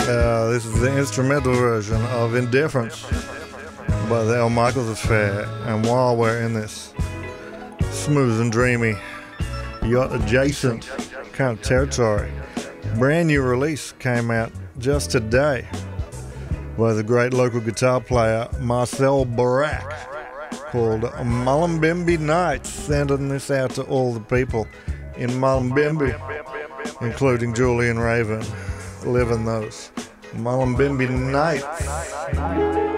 This is the instrumental version of Indifference by the El Michaels Affair. And while we're in this smooth and dreamy, yacht adjacent kind of territory, brand new release came out just today by the great local guitar player Marcel Barak, called Mullumbimby Nights, sending this out to all the people in Mullumbimby, including Julian Raven, living those Mullumbimby Nights.